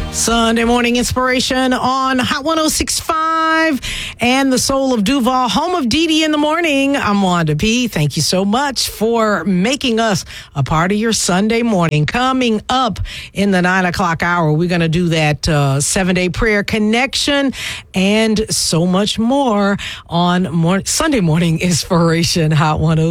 Sunday morning inspiration on Hot 106.5 and the soul of Duval, home of Dee Dee in the morning. I'm Wanda P. Thank you so much for making us a part of your Sunday morning. Coming up in the 9 o'clock hour, we're going to do that 7-day prayer connection and so much more on Sunday morning inspiration, Hot 106.